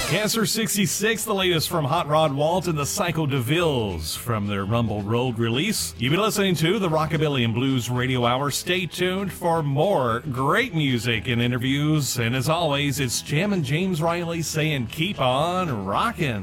Cancer 66, the latest from Hot Rod Walt and the Psycho DeVilles from their Rumble Road release. You've been listening to the Rockabilly and Blues Radio Hour. Stay tuned for more great music and interviews. And as always, it's Jammin' James Riley saying keep on rockin'.